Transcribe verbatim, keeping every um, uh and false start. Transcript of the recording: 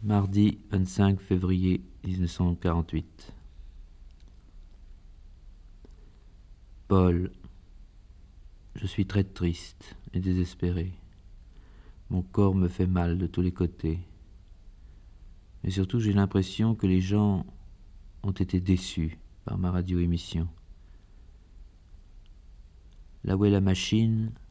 Mardi vingt-cinq février mille neuf cent quarante-huit. Paul, je suis très triste et désespéré. Mon corps me fait mal de tous les côtés. Mais surtout, j'ai l'impression que les gens ont été déçus par ma radio-émission. Là où est la machine,